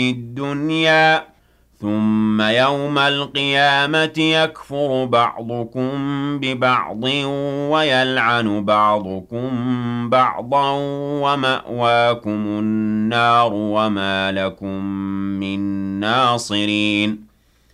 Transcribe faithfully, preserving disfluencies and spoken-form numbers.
الدنيا ثم يوم القيامة يكفر بعضكم ببعض ويلعن بعضكم بعضا ومأواكم النار وما لكم من ناصرين